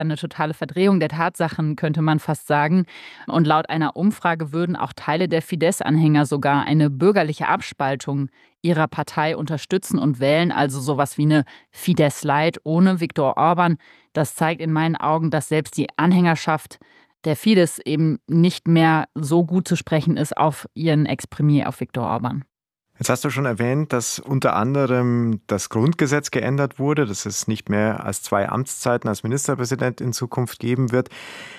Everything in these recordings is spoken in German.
eine totale Verdrehung der Tatsachen, könnte man fast sagen. Und laut einer Umfrage würden auch Teile der Fidesz-Anhänger sogar eine bürgerliche Abspaltung ihrer Partei unterstützen und wählen, also sowas wie eine Fidesz-Light ohne Viktor Orbán. Das zeigt in meinen Augen, dass selbst die Anhängerschaft der Fidesz eben nicht mehr so gut zu sprechen ist auf ihren Ex-Premier, auf Viktor Orbán. Jetzt hast du schon erwähnt, dass unter anderem das Grundgesetz geändert wurde, dass es nicht mehr als 2 Amtszeiten als Ministerpräsident in Zukunft geben wird.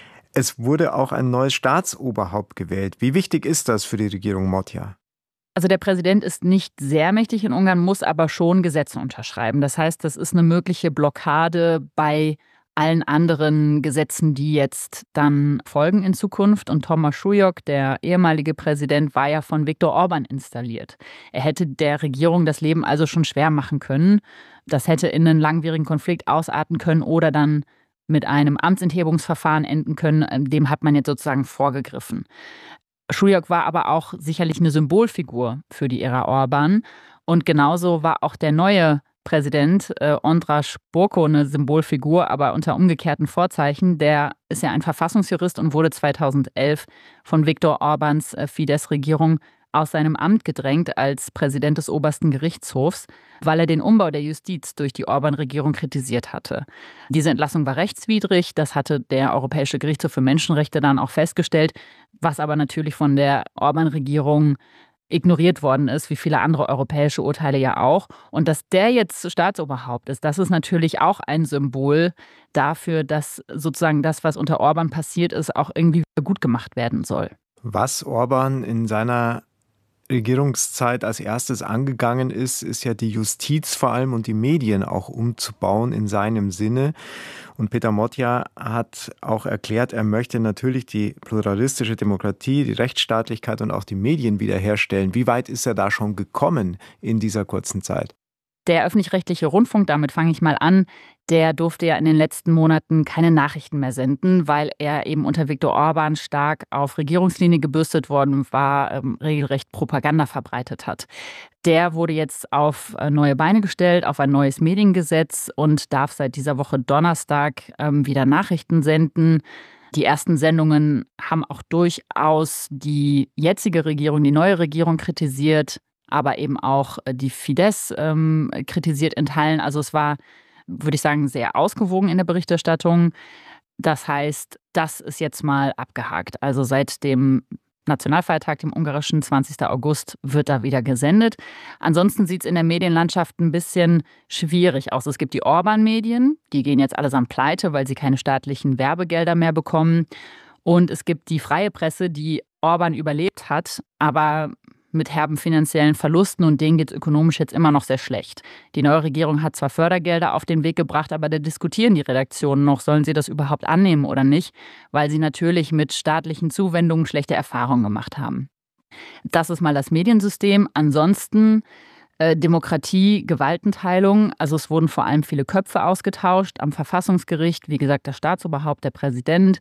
Es wurde auch ein neues Staatsoberhaupt gewählt. Wie wichtig ist das für die Regierung Magyar? Also der Präsident ist nicht sehr mächtig in Ungarn, muss aber schon Gesetze unterschreiben. Das heißt, das ist eine mögliche Blockade bei allen anderen Gesetzen, die jetzt dann folgen in Zukunft. Und Thomas Schulyok, der ehemalige Präsident, war ja von Viktor Orbán installiert. Er hätte der Regierung das Leben also schon schwer machen können. Das hätte in einen langwierigen Konflikt ausarten können oder dann mit einem Amtsenthebungsverfahren enden können. Dem hat man jetzt sozusagen vorgegriffen. Schulyok war aber auch sicherlich eine Symbolfigur für die Ära Orbán. Und genauso war auch der neue Präsident András Bokro eine Symbolfigur, aber unter umgekehrten Vorzeichen. Der ist ja ein Verfassungsjurist und wurde 2011 von Viktor Orbáns Fidesz-Regierung aus seinem Amt gedrängt als Präsident des obersten Gerichtshofs, weil er den Umbau der Justiz durch die Orbán-Regierung kritisiert hatte. Diese Entlassung war rechtswidrig, das hatte der Europäische Gerichtshof für Menschenrechte dann auch festgestellt, was aber natürlich von der Orbán-Regierung ignoriert worden ist, wie viele andere europäische Urteile ja auch. Und dass der jetzt Staatsoberhaupt ist, das ist natürlich auch ein Symbol dafür, dass sozusagen das, was unter Orbán passiert ist, auch irgendwie gut gemacht werden soll. Was Orbán in seiner Regierungszeit als erstes angegangen ist, ist ja die Justiz vor allem und die Medien auch umzubauen in seinem Sinne. Und Péter Magyar hat auch erklärt, er möchte natürlich die pluralistische Demokratie, die Rechtsstaatlichkeit und auch die Medien wiederherstellen. Wie weit ist er da schon gekommen in dieser kurzen Zeit? Der öffentlich-rechtliche Rundfunk, damit fange ich mal an, der durfte ja in den letzten Monaten keine Nachrichten mehr senden, weil er eben unter Viktor Orbán stark auf Regierungslinie gebürstet worden war, regelrecht Propaganda verbreitet hat. Der wurde jetzt auf neue Beine gestellt, auf ein neues Mediengesetz und darf seit dieser Woche Donnerstag wieder Nachrichten senden. Die ersten Sendungen haben auch durchaus die jetzige Regierung, die neue Regierung kritisiert, aber eben auch die Fidesz kritisiert in Teilen. Also es war, würde ich sagen, sehr ausgewogen in der Berichterstattung. Das heißt, das ist jetzt mal abgehakt. Also seit dem Nationalfeiertag, dem ungarischen 20. August, wird da wieder gesendet. Ansonsten sieht es in der Medienlandschaft ein bisschen schwierig aus. Es gibt die Orbán-Medien, die gehen jetzt allesamt pleite, weil sie keine staatlichen Werbegelder mehr bekommen. Und es gibt die freie Presse, die Orbán überlebt hat, aber mit herben finanziellen Verlusten und denen geht es ökonomisch jetzt immer noch sehr schlecht. Die neue Regierung hat zwar Fördergelder auf den Weg gebracht, aber da diskutieren die Redaktionen noch, sollen sie das überhaupt annehmen oder nicht, weil sie natürlich mit staatlichen Zuwendungen schlechte Erfahrungen gemacht haben. Das ist mal das Mediensystem. Ansonsten Demokratie, Gewaltenteilung. Also es wurden vor allem viele Köpfe ausgetauscht am Verfassungsgericht, wie gesagt, das Staatsoberhaupt, der Präsident.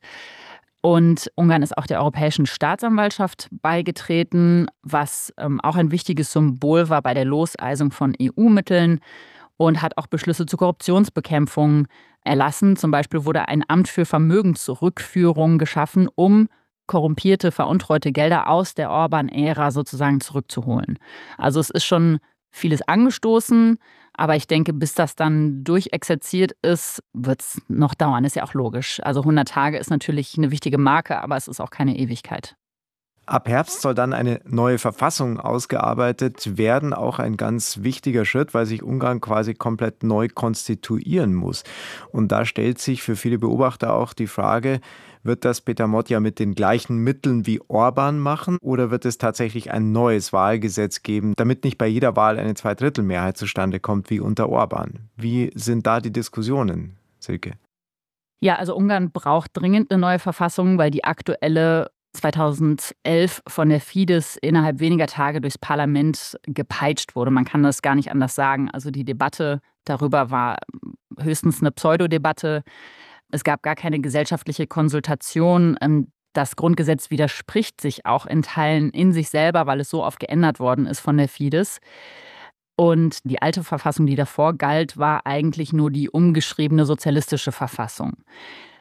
Und Ungarn ist auch der Europäischen Staatsanwaltschaft beigetreten, was auch ein wichtiges Symbol war bei der Loseisung von EU-Mitteln und hat auch Beschlüsse zur Korruptionsbekämpfung erlassen. Zum Beispiel wurde ein Amt für Vermögensrückführung geschaffen, um korrumpierte, veruntreute Gelder aus der Orbán-Ära sozusagen zurückzuholen. Also es ist schon vieles angestoßen, aber ich denke, bis das dann durchexerziert ist, wird es noch dauern. Ist ja auch logisch. Also 100 Tage ist natürlich eine wichtige Marke, aber es ist auch keine Ewigkeit. Ab Herbst soll dann eine neue Verfassung ausgearbeitet werden, auch ein ganz wichtiger Schritt, weil sich Ungarn quasi komplett neu konstituieren muss. Und da stellt sich für viele Beobachter auch die Frage, wird das Péter Magyar mit den gleichen Mitteln wie Orbán machen oder wird es tatsächlich ein neues Wahlgesetz geben, damit nicht bei jeder Wahl eine Zweidrittelmehrheit zustande kommt wie unter Orbán? Wie sind da die Diskussionen, Silke? Ja, also Ungarn braucht dringend eine neue Verfassung, weil die aktuelle 2011 von der Fidesz innerhalb weniger Tage durchs Parlament gepeitscht wurde. Man kann das gar nicht anders sagen. Also die Debatte darüber war höchstens eine Pseudodebatte. Es gab gar keine gesellschaftliche Konsultation. Das Grundgesetz widerspricht sich auch in Teilen in sich selber, weil es so oft geändert worden ist von der Fidesz. Und die alte Verfassung, die davor galt, war eigentlich nur die umgeschriebene sozialistische Verfassung.